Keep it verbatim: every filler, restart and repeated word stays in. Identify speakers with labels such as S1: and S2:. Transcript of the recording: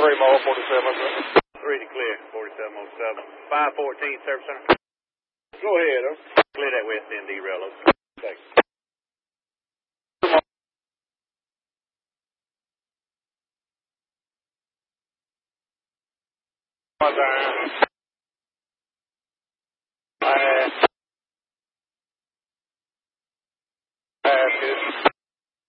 S1: three more, forty-seven.
S2: three to clear, forty-seven oh seven. five fourteen, Service Center.
S1: Go ahead, huh?
S2: Clear that west end, derail.
S1: Thanks. One down. Uh,